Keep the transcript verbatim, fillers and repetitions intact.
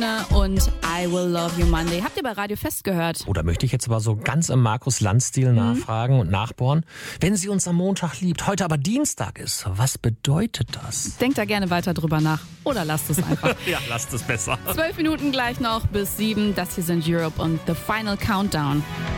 Und I Will Love You Monday. Habt ihr bei Radio Fest gehört? Oder möchte ich jetzt aber so ganz im Markus-Lanz-Stil nachfragen und nachbohren? Wenn sie uns am Montag liebt, heute aber Dienstag ist, was bedeutet das? Denkt da gerne weiter drüber nach. Oder lasst es einfach. Ja, lasst es besser. Zwölf Minuten gleich noch bis sieben. Das hier sind Europe und The Final Countdown.